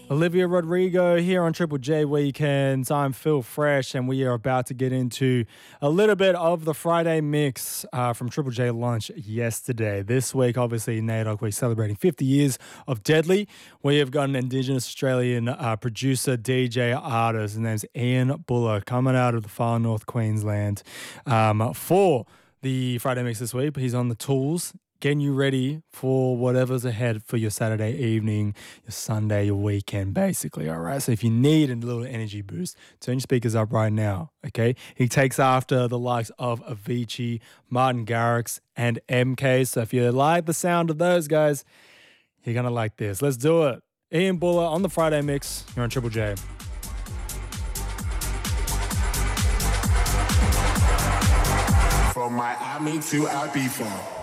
Olivia Rodrigo here on Triple J Weekends. I'm Phil Fresh, and we are about to get into a little bit of the Friday mix from Triple J Lunch yesterday. This week, obviously, NAIDOC, we're celebrating 50 years of Deadly. We have got an Indigenous Australian producer, DJ, artist. His name's Ian Buller, coming out of the far north Queensland for the Friday mix this week. He's on the tools, getting you ready for whatever's ahead for your Saturday evening, your Sunday, your weekend, basically, all right? So if you need a little energy boost, turn your speakers up right now, okay? He takes after the likes of Avicii, Martin Garrix, and MK. So if you like the sound of those guys, you're going to like this. Let's do it. Ian Buller on the Friday mix. You're on Triple J. From Miami to Ibiza.